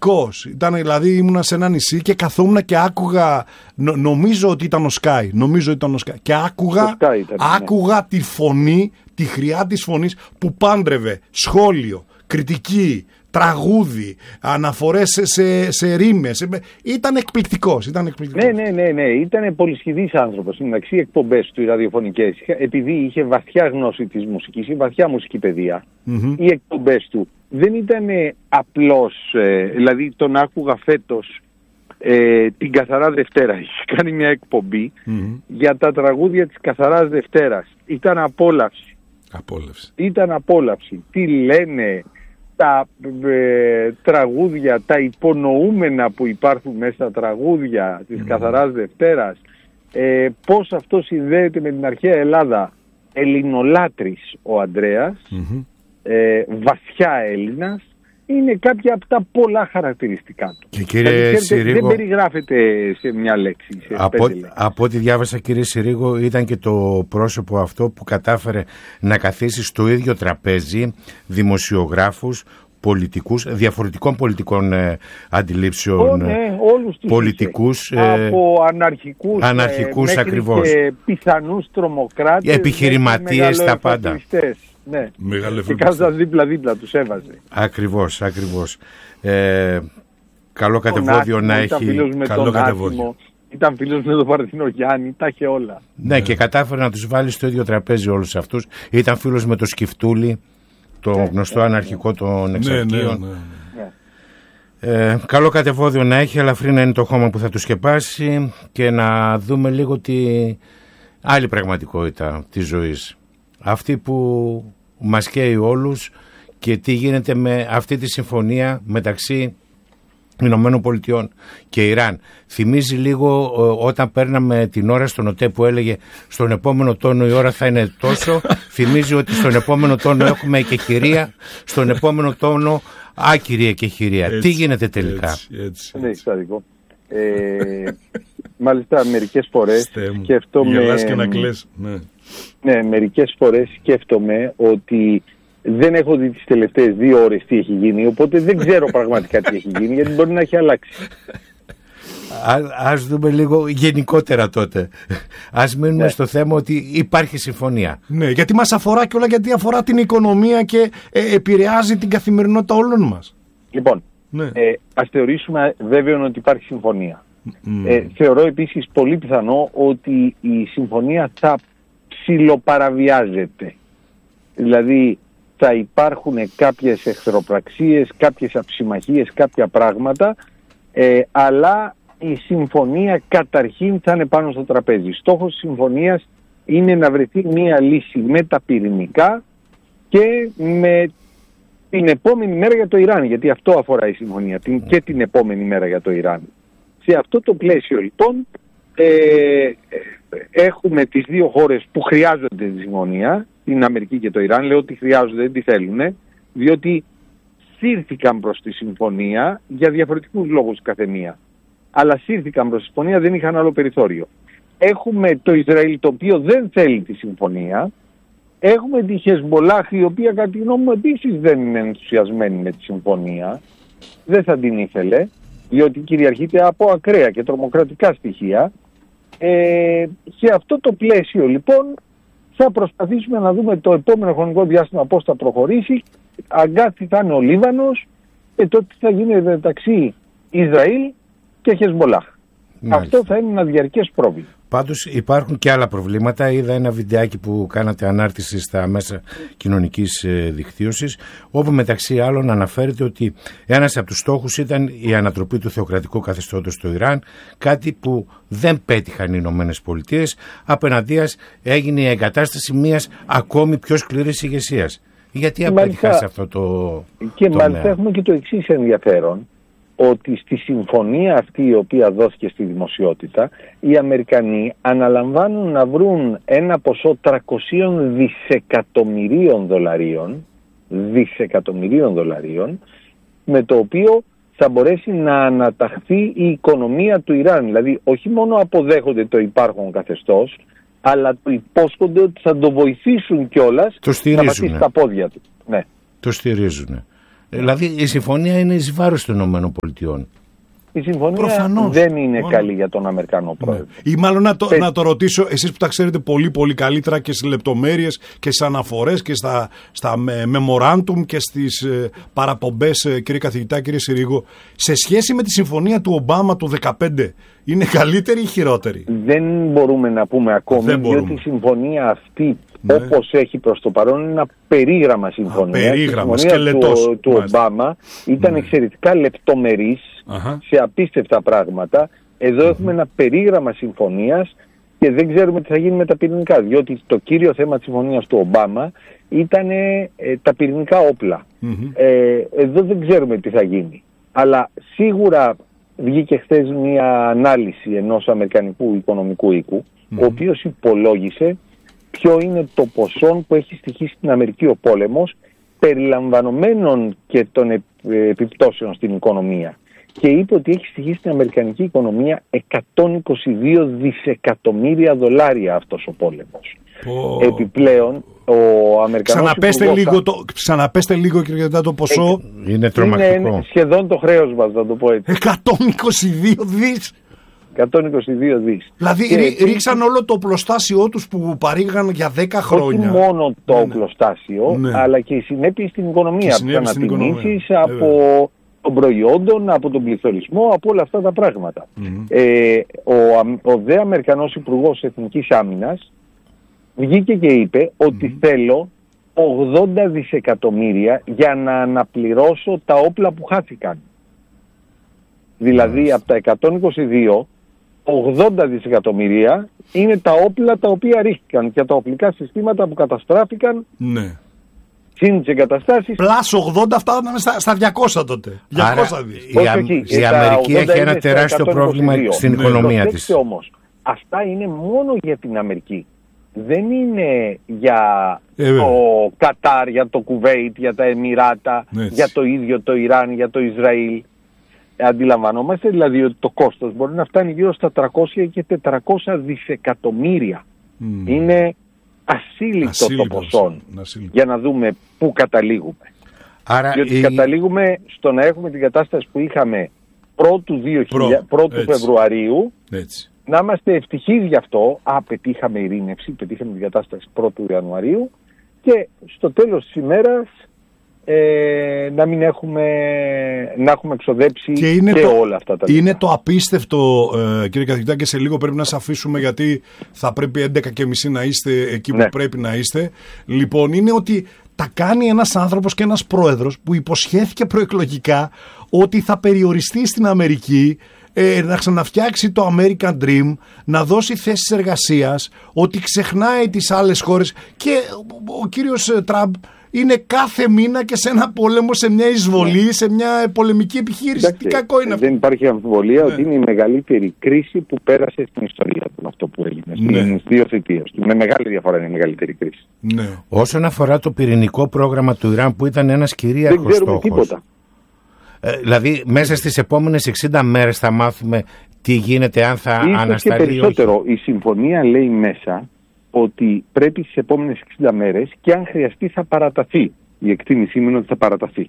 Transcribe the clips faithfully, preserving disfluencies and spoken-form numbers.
εκπληκτικός. Ήταν, δηλαδή ήμουνα σε ένα νησί και καθόμουν και άκουγα, νο, νομίζω ότι ήταν ο Sky, νομίζω ότι ήταν ο Sky, και άκουγα, Sky ήταν, άκουγα ναι. τη φωνή, τη χρειά της φωνής που πάντρευε σχόλιο, κριτική, τραγούδι, αναφορές σε, σε, σε ρήμες. Ήταν εκπληκτικός, ήταν εκπληκτικός. Ναι, ναι, ναι, ναι. Ήταν πολυσχηδής άνθρωπος. Μεταξύ εκπομπές του, οι ραδιοφωνικές, επειδή είχε βαθιά γνώση της μουσικής, η βαθιά μουσική παιδεία, mm-hmm. οι εκπομπές του δεν ήταν απλώς, ε, δηλαδή τον άκουγα φέτος ε, την Καθαρά Δευτέρα. Είχε κάνει μια εκπομπή mm-hmm. για τα τραγούδια της Καθαράς Δευτέρας. Ήταν απόλαυση. Απόλαυση. Ήταν απόλαυση. Τι λένε τα ε, τραγούδια, τα υπονοούμενα που υπάρχουν μέσα στα τραγούδια της mm. Καθαράς Δευτέρας, ε, πώς αυτό συνδέεται με την αρχαία Ελλάδα. Ελληνολάτρης ο Ανδρέας, mm-hmm. ε, βαθιά Έλληνας, είναι κάποια από τα πολλά χαρακτηριστικά του. Και κύριε δηλαδή, Συρίγο, δεν περιγράφεται σε μια λέξη. Σε από, από ό,τι διάβασα, κύριε Συρίγο, ήταν και το πρόσωπο αυτό που κατάφερε να καθίσει στο ίδιο τραπέζι δημοσιογράφους, πολιτικούς, διαφορετικών πολιτικών ε, αντιλήψεων, oh, ναι, όλους τους πολιτικούς, ε, από αναρχικούς, αναρχικούς ε, ακριβώς, και πιθανούς τρομοκράτες, επιχειρηματίες, τα πάντα. Ναι. Και κάθονταν δίπλα-δίπλα τους έβαζε. Ακριβώς, ακριβώς. Ε, καλό κατεβόδιο να έχει. Καλό κατεβόδιο. Ήταν φίλος με τον Παρθινογιάννη, τα είχε όλα. Ναι, και κατάφερε να τους βάλει στο ίδιο τραπέζι όλους αυτούς. Ήταν φίλος με τον Σκυφτούλη, το ναι, γνωστό ναι, αναρχικό ναι. των εξαρχείων. Ναι, ναι, ναι. Ε, καλό κατεβόδιο να έχει, ελαφρύ να είναι το χώμα που θα του σκεπάσει, και να δούμε λίγο τη άλλη πραγματικότητα της ζωής. Αυτή που μας καίει όλους, και τι γίνεται με αυτή τη συμφωνία μεταξύ Ηνωμένων Πολιτειών και Ιράν. Θυμίζει λίγο όταν παίρναμε την ώρα στον ΟΤΕ που έλεγε στον επόμενο τόνο η ώρα θα είναι τόσο. Θυμίζει ότι στον επόμενο τόνο έχουμε και χειρία, στον επόμενο τόνο άκυρη και χειρία. Έτσι, τι γίνεται τελικά? Έτσι, έτσι, έτσι. Είναι ε, μάλιστα μερικές φορές σκέφτομαι... Γελάς και να κλαις. Ναι. Ναι, μερικές φορές σκέφτομαι ότι δεν έχω δει τις τελευταίες δύο ώρες τι έχει γίνει, οπότε δεν ξέρω πραγματικά τι έχει γίνει, γιατί μπορεί να έχει αλλάξει. Α, ας δούμε λίγο γενικότερα τότε. Ας μείνουμε ναι. στο θέμα ότι υπάρχει συμφωνία. Ναι, γιατί μας αφορά και όλα, γιατί αφορά την οικονομία και ε, επηρεάζει την καθημερινότητα όλων μας. Λοιπόν, ναι. ε, ας θεωρήσουμε βέβαιο ότι υπάρχει συμφωνία. Mm. Ε, θεωρώ επίσης πολύ πιθανό ότι η συμφωνία θα ψιλοπαραβιάζεται. Δηλαδή θα υπάρχουν κάποιες εχθροπραξίες, κάποιες αψημαχίες, κάποια πράγματα, ε, αλλά η συμφωνία καταρχήν θα είναι πάνω στο τραπέζι. Στόχος της συμφωνίας είναι να βρεθεί μία λύση με τα πυρηνικά και με την επόμενη μέρα για το Ιράν, γιατί αυτό αφορά η συμφωνία, την, και την επόμενη μέρα για το Ιράν. Σε αυτό το πλαίσιο λοιπόν ε, έχουμε τις δύο χώρες που χρειάζονται τη συμφωνία, την Αμερική και το Ιράν. Λέω ότι χρειάζονται, δεν τη θέλουν, διότι σύρθηκαν προς τη συμφωνία για διαφορετικούς λόγους καθεμία. Αλλά σύρθηκαν προς τη συμφωνία, δεν είχαν άλλο περιθώριο. Έχουμε το Ισραήλ, το οποίο δεν θέλει τη συμφωνία. Έχουμε τη Χεσμολάχ, η οποία κατά τη γνώμη μου επίσης δεν είναι ενθουσιασμένη με τη συμφωνία. Δεν θα την ήθελε, διότι κυριαρχείται από ακραία και τρομοκρατικά στοιχεία. Ε, σε αυτό το πλαίσιο λοιπόν θα προσπαθήσουμε να δούμε το επόμενο χρονικό διάστημα πώς θα προχωρήσει. Αγκάθι θα είναι ο Λίβανος και το τι θα γίνει μεταξύ Ισραήλ και Χεσμολάχ. Αυτό θα είναι ένα διαρκές πρόβλημα. Πάντως υπάρχουν και άλλα προβλήματα. Είδα ένα βιντεάκι που κάνατε ανάρτηση στα μέσα κοινωνικής δικτύωσης, όπου μεταξύ άλλων αναφέρεται ότι ένας από τους στόχους ήταν η ανατροπή του θεοκρατικού καθεστώτος στο Ιράν, κάτι που δεν πέτυχαν οι Ηνωμένες Πολιτείες. Απέναντίας έγινε η εγκατάσταση μιας ακόμη πιο σκληρής ηγεσίας. Γιατί απέτυχαν σε αυτό το Και το μάλιστα νέα. Έχουμε και το εξής ενδιαφέρον, ότι στη συμφωνία αυτή η οποία δόθηκε στη δημοσιότητα, οι Αμερικανοί αναλαμβάνουν να βρουν ένα ποσό τριακοσίων δισεκατομμυρίων δολαρίων, δισεκατομμυρίων δολαρίων, με το οποίο θα μπορέσει να αναταχθεί η οικονομία του Ιράν. Δηλαδή όχι μόνο αποδέχονται το υπάρχον καθεστώς, αλλά το υπόσχονται ότι θα το βοηθήσουν κιόλας το να πατήσει τα πόδια του. Ναι. Το στηρίζουν. Δηλαδή η συμφωνία είναι εις βάρος των ΗΠΑ. Η συμφωνία Προφανώς. δεν είναι Μόνο. καλή για τον Αμερικανό πρόεδρο. Ναι. Ή μάλλον να το, Πες. να το ρωτήσω, εσείς που τα ξέρετε πολύ πολύ καλύτερα και στις λεπτομέρειες και στις αναφορές και στα, στα memorandum και στις ε, παραπομπές, ε, κύριε καθηγητά, κύριε Συρίγο, σε σχέση με τη συμφωνία του Ομπάμα του δεκαπέντε, είναι καλύτερη ή χειρότερη? Δεν μπορούμε να πούμε ακόμη, Δεν διότι μπορούμε. η συμφωνία αυτή, Ναι. όπως έχει προς το παρόν, είναι ένα περίγραμμα συμφωνία. Α, περίγραμμα, η συμφωνία σκελετός, του, του μάλιστα. Ομπάμα ήταν Ναι. εξαιρετικά λεπτομερής Αχα. σε απίστευτα πράγματα. Εδώ έχουμε ένα περίγραμμα συμφωνίας και δεν ξέρουμε τι θα γίνει με τα πυρηνικά, διότι το κύριο θέμα της συμφωνίας του Ομπάμα ήταν ε, τα πυρηνικά όπλα. Μμμ. Ε, εδώ δεν ξέρουμε τι θα γίνει. Αλλά σίγουρα βγήκε χθες μια ανάλυση ενός αμερικανικού οικονομικού οίκου, ο οποίος υπολόγισε ποιο είναι το ποσό που έχει στοιχήσει στην Αμερική ο πόλεμος, περιλαμβανομένων και των ε, επιπτώσεων στην οικονομία. Και είπε ότι έχει στοιχήσει στην αμερικανική οικονομία εκατόν είκοσι δύο δισεκατομμύρια δολάρια αυτός ο πόλεμος. Oh. Επιπλέον, ο Αμερικανός Ξαναπέστε υπουργός... λίγο, το, ξαναπέστε λίγο κύριε καθηγητά, το ποσό. Ε, είναι τρομακτικό. Είναι σχεδόν το χρέος μας, να το πω έτσι. εκατόν είκοσι δύο δις. εκατόν είκοσι δύο δις. Δηλαδή Και ρί, επίσης, ρίξαν όλο το οπλοστάσιό τους που παρήγαν για δέκα χρόνια. όχι μόνο το Ναι, ναι. οπλοστάσιο, Ναι. αλλά και οι συνέπειες στην οικονομία. Και Από συνέπειες τις στην οικονομία. ανατιμήσεις, Ε, από των προϊόντων, από τον πληθωρισμό, από όλα αυτά τα πράγματα. Mm-hmm. Ε, ο, αμ- ο δε Αμερικανός Υπουργός Εθνικής Άμυνας βγήκε και είπε ότι Mm-hmm. θέλω ογδόντα δισεκατομμύρια για να αναπληρώσω τα όπλα που χάθηκαν. Δηλαδή από τα εκατόν είκοσι δύο, ογδόντα δισεκατομμύρια είναι τα όπλα τα οποία ρίχτηκαν και τα οπλικά συστήματα που καταστράφηκαν, Ναι. συν τις εγκαταστάσεις. Πλάς ογδόντα φτάναμε στα, στα διακόσια τότε. διακόσια δις. η, Α- όχι, η τα Αμερική ογδόντα έχει ένα είναι στα τεράστιο εκατόν είκοσι δύο. πρόβλημα στην Ναι. οικονομία της. Προσέξτε όμως, αυτά είναι μόνο για την Αμερική. Δεν είναι για Ε, το βέβαια. Κατάρ, για το Κουβέιτ, για τα Εμιράτα, Έτσι. για το ίδιο το Ιράν, για το Ισραήλ. Αντιλαμβανόμαστε δηλαδή ότι το κόστος μπορεί να φτάνει γύρω στα τριακόσια και τετρακόσια δισεκατομμύρια. Mm. Είναι ασύλληπτο, Ασύλληπτο, το ποσό ασύλληπτο. για να δούμε πού καταλήγουμε. Άρα Διότι η- καταλήγουμε στο να έχουμε την κατάσταση που είχαμε πρώτου, δύο χιλιάδες, Προ, πρώτου έτσι. Φεβρουαρίου, Έτσι. να είμαστε ευτυχείς γι' αυτό. Α, πετύχαμε ειρήνευση, πετύχαμε την κατάσταση πρώτου Ιανουαρίου και στο τέλος της ημέρας ε, να μην έχουμε, να έχουμε εξοδέψει Και και, είναι το, όλα αυτά τα είναι λεφτά. το απίστευτο, ε, κύριε καθηγητά, και σε λίγο πρέπει να σας αφήσουμε γιατί θα πρέπει έντεκα και μισή να είστε εκεί που Ναι. πρέπει να είστε. Λοιπόν, είναι ότι τα κάνει ένας άνθρωπος και ένας πρόεδρος που υποσχέθηκε προεκλογικά ότι θα περιοριστεί στην Αμερική, ε, να ξαναφτιάξει το American Dream, να δώσει θέσεις εργασίας, ότι ξεχνάει τις άλλες χώρες και ο, ο κύριος ε, Τραμπ είναι κάθε μήνα και σε ένα πόλεμο, σε μια εισβολή, σε μια πολεμική επιχείρηση. Εντάξει, Τι κακό είναι αυτό. δεν υπάρχει αμφιβολία Ναι. ότι είναι η μεγαλύτερη κρίση που πέρασε στην ιστορία του αυτό που έγινε. Ναι. Στις δύο θητείες του. Με μεγάλη διαφορά είναι η μεγαλύτερη κρίση. Ναι. όσον αφορά το πυρηνικό πρόγραμμα του Ιράν που ήταν ένας Δεν κυρίαρχος ξέρουμε στόχος. τίποτα. Ε, δηλαδή μέσα στις επόμενες εξήντα μέρες θα μάθουμε τι γίνεται, αν θα Ίσως και ανασταλεί ή όχι. περισσότερο. Η συμφωνία λέει μέσα ότι πρέπει στις επόμενες εξήντα μέρες και αν χρειαστεί θα παραταθεί. Η εκτίμησή μου είναι ότι θα παραταθεί.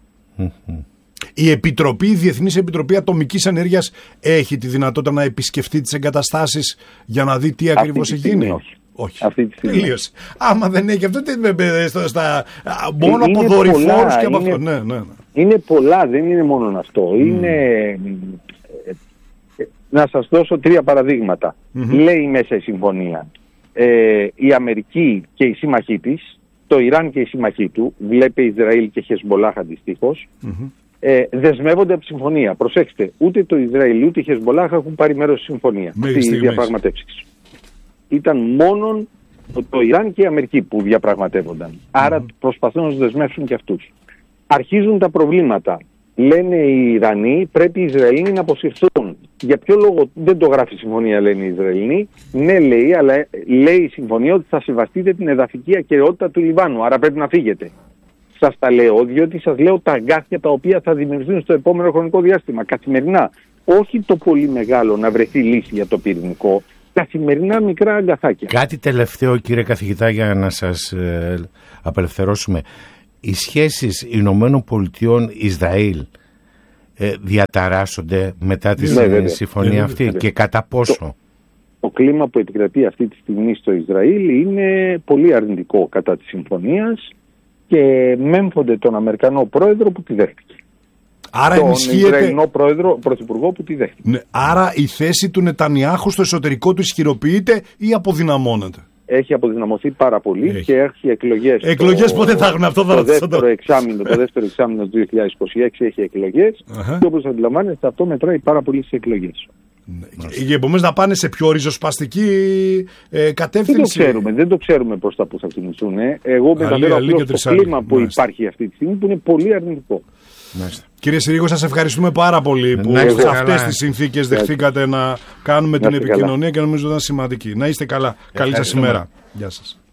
Η Επιτροπή, η Διεθνής Επιτροπή Ατομικής Ενέργειας έχει τη δυνατότητα να επισκεφτεί τις εγκαταστάσεις για να δει τι ακριβώς τη έχει στιγμή γίνει. όχι. Όχι. Αυτή τη στιγμή. Τελείωσε. Άμα δεν έχει αυτό, τι με μπε- στα, στα, α, μόνο Είναι από δορυφόρους πολλά, και από είναι- αυτό. Ναι, ναι, ναι. Είναι πολλά, δεν είναι μόνο αυτό. Είναι... ε, ε, Να σας δώσω τρία παραδείγματα. Λέει μέσα η συμφωνία. Ε, η Αμερική και οι σύμμαχοί της, το Ιράν και οι σύμμαχοί του, βλέπε Ισραήλ και Χεσμολάχ αντιστοίχως, ε, δεσμεύονται από τη συμφωνία. Προσέξτε, ούτε το Ισραήλ ούτε η Χεσμολάχ έχουν πάρει μέρος στη συμφωνία, Μέχρι στις στιγμής. διαπραγματεύσεις. Ήταν μόνο το, το Ιράν και η Αμερική που διαπραγματεύονταν. Άρα προσπαθούν να τους δεσμεύσουν και αυτούς. Αρχίζουν τα προβλήματα. Λένε οι Ιρανοί πρέπει οι Ισραηλοί να αποσυρθούν. Για ποιο λόγο δεν το γράφει η συμφωνία, λένε οι Ισραηλοί. Ναι, λέει, αλλά λέει η συμφωνία ότι θα σεβαστείτε την εδαφική ακεραιότητα του Λιβάνου. Άρα πρέπει να φύγετε. Σας τα λέω, διότι σας λέω τα αγκάθια τα οποία θα δημιουργηθούν στο επόμενο χρονικό διάστημα. Καθημερινά. Όχι το πολύ μεγάλο να βρεθεί λύση για το πυρηνικό. Καθημερινά μικρά αγκαθάκια. Κάτι τελευταίο, κύριε καθηγητά, για να σας ε, απελευθερώσουμε. οι σχέσεις Ηνωμένων Πολιτειών Ισραήλ ε, διαταράσσονται μετά τη ναι, συμφωνία ναι, αυτή βέβαια. Και κατά πόσο? Το, το κλίμα που επικρατεί αυτή τη στιγμή στο Ισραήλ είναι πολύ αρνητικό κατά της συμφωνίας και μέμφονται τον Αμερικανό πρόεδρο που τη δέχτηκε. Άρα τον ενισχύεται... Ισραηλινό πρόεδρο, πρωθυπουργό που τη δέχτηκε. Ναι, άρα η θέση του Νετανιάχου στο εσωτερικό του ισχυροποιείται ή αποδυναμώνεται? Έχει αποδυναμωθεί πάρα πολύ έχει. Και έχει εκλογές. Εκλογές πότε θα έχουν αυτό? Το, το, δεύτερο εξάμηνο, το δεύτερο εξάμηνο του δύο χιλιάδες είκοσι έξι έχει εκλογές uh-huh. και όπως αντιλαμβάνεστε αυτό μετράει πάρα πολύ στις εκλογές. Και επομένως να πάνε σε πιο ριζοσπαστική ε, κατεύθυνση. Δεν το ξέρουμε, δεν το ξέρουμε προς τα που θα κινηθούν. Ε. Εγώ μεταφέρω απλώς το κλίμα που Μάλιστα. υπάρχει αυτή τη στιγμή που είναι πολύ αρνητικό. Μάλιστα. Κύριε Συρίγο, σας ευχαριστούμε πάρα πολύ που σε αυτές τις συνθήκες δεχτήκατε να κάνουμε την επικοινωνία και νομίζω ότι ήταν σημαντική. Να είστε καλά. Καλή σας ημέρα. Γεια σας.